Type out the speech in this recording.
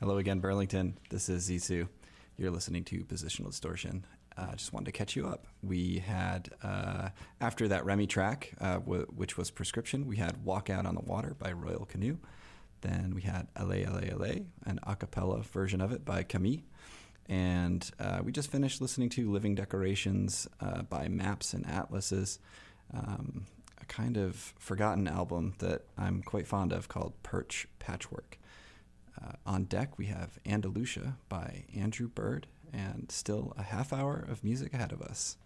Hello again, Burlington. This is Zissou. You're listening to Positional Distortion. Just wanted to catch you up. We had, after that Remy track, which was Prescription, we had Walk Out on the Water by Royal Canoe. Then we had Allez, Allez, Allez, an a cappella version of it by Camille. And we just finished listening to Living Decorations by Maps and Atlases, a kind of forgotten album that I'm quite fond of called Perch Patchwork. On deck, we have Andalusia by Andrew Bird, and still a half hour of music ahead of us.